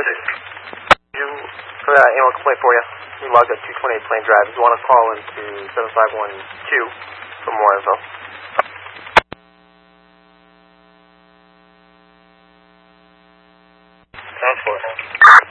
You, anyone complaint for you? We logged at 228 Plain Drive. If you want to call into 7512 for more info. Transport.